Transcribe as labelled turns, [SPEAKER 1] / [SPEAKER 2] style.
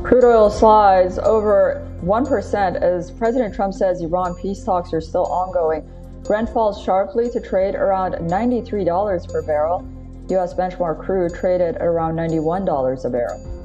[SPEAKER 1] Crude oil slides over 1% as President Trump says Iran peace talks are still ongoing. Brent falls sharply to trade around $93 per barrel. U.S. benchmark crude traded around $91 a barrel.